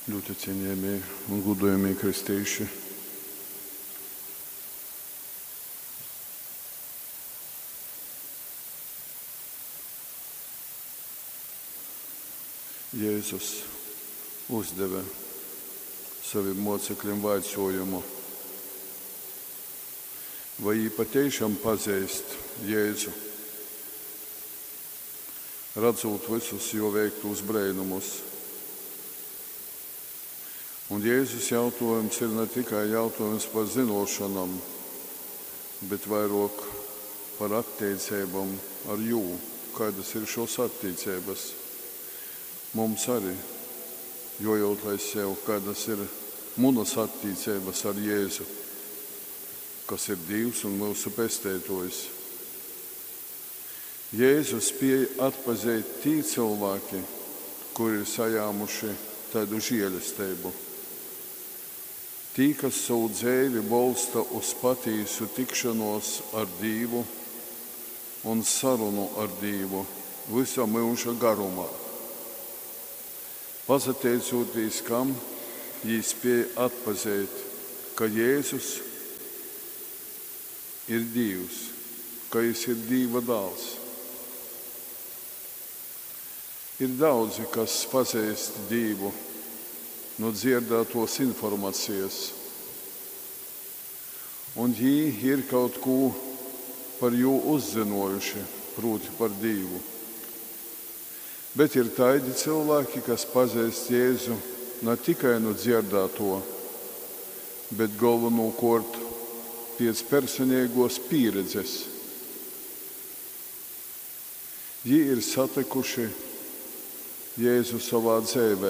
Ļoti cienījamie un godājamie kristieši. Jēzus uzdeva saviem mocekļiem vaicājumu, vai viņi patiešām pazīst Jēzu, redzot visus jo veiktos brīnumus. Un Jēzus jautājums ir ne tikai jautājums par zināšanām, bet vairāk par attiecībām ar jū, kādas ir šos attiecības. Mums arī jājautā sev, kādas ir manas attiecības ar Jēzu, kas ir Dievs un mūsu pestītājs. Jēzus spēja atpazīt tie cilvēki, kuri ir sajāmuši tādu žēlastību. Tie, kas savu dzīvi balsta uz patiesu tikšanos ar Dievu un sarunu ar Dievu visa mūža garumā. Pateicoties kam viņi spēja atpazīt, ka Jēzus ir Dievs, ka Viņš ir Dieva dēls. Ir daudzi, kas pazīst Dievu no dzirdētos informācijas, un viņi ir kaut ko par jū uzzinojuši, proti par Dievu. Bet ir tādi cilvēki, kas pazīst Jēzu ne tikai no dzirdēto, bet galvenokārt pēc personīgos pieredzes. Viņi ir satikuši Jēzu savā dzīvē,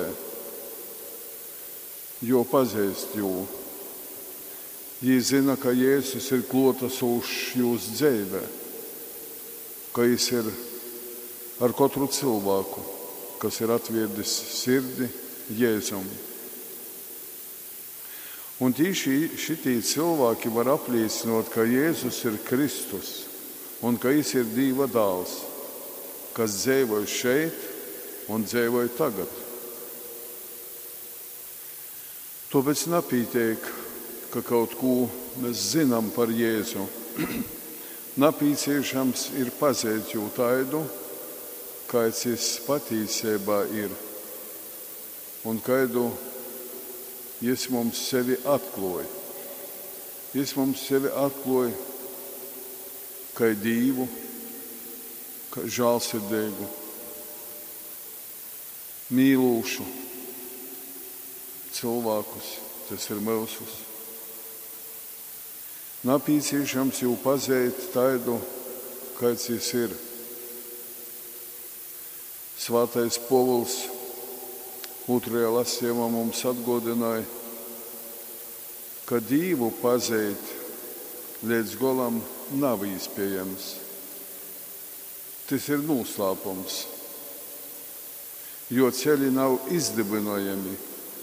jo pazīst jū. Viņi zina, ka Jēzus ir klātesošs jūsu dzīvē, ka Viņš ir ar katru cilvēku, kas ir atvirdis sirdi Jēzum. Un tieši šitie cilvēki var apliecināt, ka Jēzus ir Kristus un ka Viņš ir Dieva dēls, kas dzīvoja šeit un dzīvoja tagad. Tāpēc nepietiek, ka kaut ko mēs zinām par Jēzu. Nepieciešams ir pazīt jū tādu, kāds Viņš patiesībā ir un kādu Viņš mums sevi atklāja. Viņš mums sevi atklāja kā Dievu, kā žēlsirdīgu, mīlošu cilvēkus, tas ir mūsus. Nepieciešams jau pazīt tādu, kāds Viņš ir. Svētais Pāvils 2. lasījumā mums atgādināja, ka Dievu pazīt līdz galam nav iespējams. Tas ir noslēpums, jo ceļi nav izdibinājami.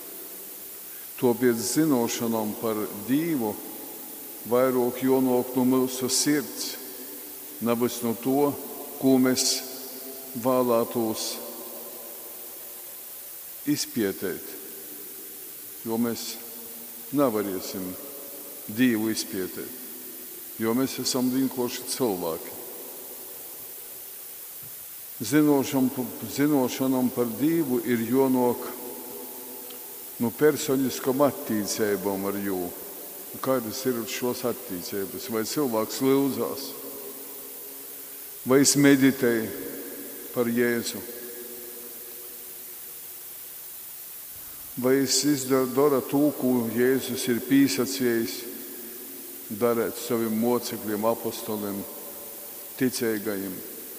Tāpēc zināšanām par Dievu vairāk jānāk no mūsu sirds, nevis no to, ko mēs vēlētos izpētīt, jo mēs nevarēsim Dievu izpētīt, jo mēs esam vienkārši cilvēki. Zināšanām par Dievu ir jānāk no personiskām attiecībām ar jū. Kādas ir šos attiecības? Vai cilvēks lūdzās, vai viņš meditē par Jēzu, vai viņš dara to, ko Jēzus ir pīsacījis darīt saviem mocekļiem, apostoliem, ticīgajiem.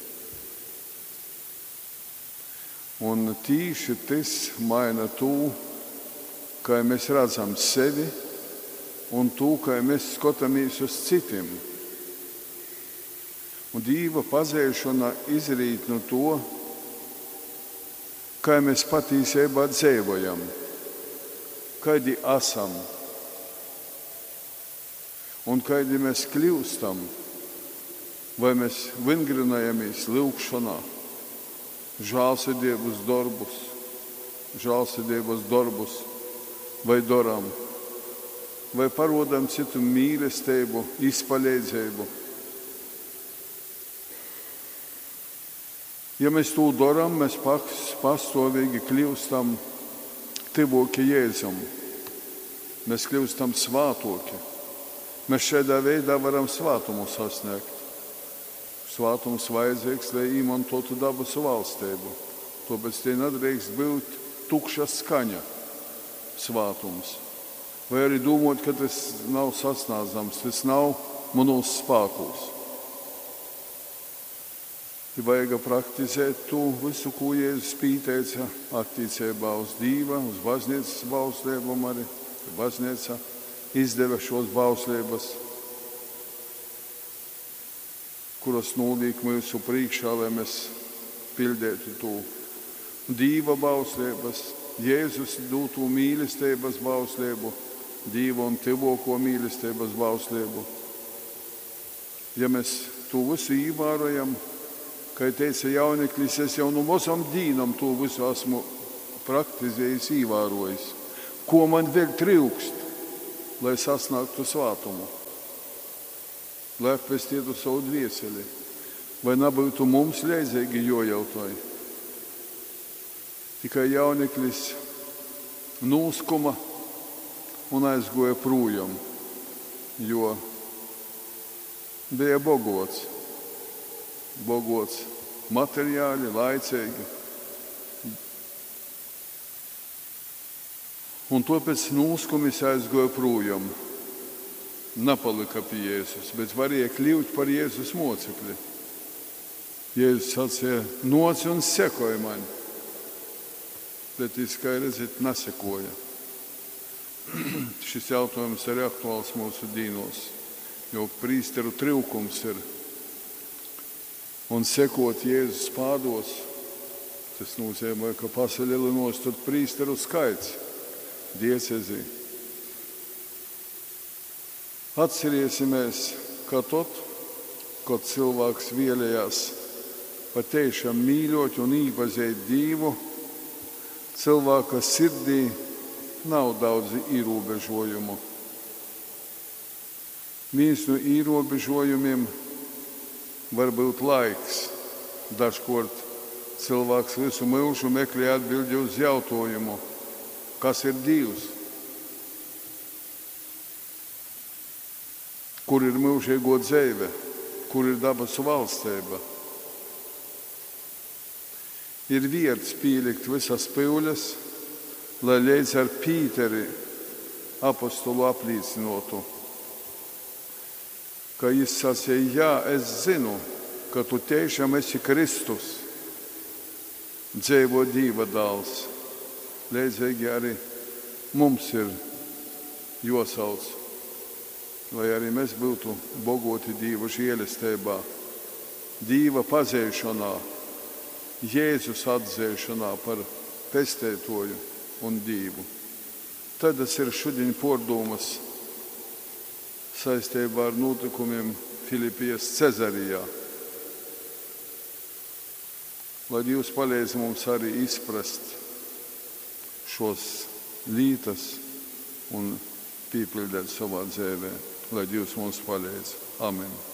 Un tieši tas maina to, kā mēs redzam sevi un to, kā mēs skatāmies uz citiem. Un Dieva pazīšana izrīt no to, kā mēs patiesībā dzīvojam, kādi esam un kādi mēs kļūstam, vai mēs vingrinājamies lūgšanā, žēlsirdības darbus, žēlsirdības darbus, vai darām, vai parodam citu mīlestību, izpaļēdzību. Ja mēs to darām, mēs pastāvīgi kļūstam tuvāki Jēzum. Mēs kļūstam svātoki. Mēs šādā veidā varam svātumu sasniegt. Svātums vajadzīgs, lai izmantotu dabas valstību. Tāpēc tie nedrīkst būt tukša skaņa svātums. Vai arī domāt, ka tas nav sasniedzams, tas nav manos spēkos. Ir vajag praktizēt to visu, ko Jēzus pieteica attiecībā uz Dīva, uz baznīcas bauslībām arī. Baznīca izdeva šos bauslības, kuras noliek mūsu priekšā, lai mēs pildētu to Dīva bauslības, Jēzus dotu mīlestības bauslību, Dīva un tuvāko mīlestības bauslību. Ja mēs to visu ievērojam, kā teica jauneklis, es jau no mazām dīnām to visu esmu praktizējis, ievērojis. Ko man vēl trūkst, lai sasniegtu svātumu, lai apvestītu savu dvieseli, vai nebūtu mums leidzīgi jojautāji. Tikai jauneklis nūskuma un aizgoja projām, jo bija bogots materiāli, laicīgi. Un tāpēc nūskumis aizgoja projām. Nepalika pie Jēzus, bet varēja kļūt par Jēzus mocekli. Jēzus sacīja, noc un sekoja man. Bet viņš, kā redzat, nesekoja. Šis jautājums ir aktuāls mūsu dīnos, jo prīsteru trūkums ir. Un sekot Jēzus pādos, tas nozīmē, ka pasaļelinos tad prīsteru skaits diecezī. Atcerēsimies, ka tad, kad cilvēks vēlējās patiešām mīļot un īpazīt Dievu, cilvēka sirdī nav daudz ierobežojumu. Viens no ierobežojumiem var būt laiks. Dažkārt cilvēks visu mūžu meklē atbildi uz jautājumu, kas ir Dievs, kur ir mūžīgo dzīve, kur ir dabas valstība. Ir vērts pielikt visas pūles, lai līdz ar Pīteri apostolu apliecinotu, ka viņš sacīja, jā, es zinu, ka tu tiešām esi Kristus, dzīvo Dieva dēls. Līdzīgi arī mums ir jāsauc, lai arī mēs būtu bogoti Dieva žēlastībā, Dieva pazīšanā, Jēzus atzīšanā par pestītoju un Dievu. Tad tas ir šodien pārdomas saistībā ar notikumiem Filipijas Cezarijā. Lai Dievs palīdz mums arī izprast šos lītas un pīpildēt savā dzīvē, lai Dievs mums palīdz. Amen.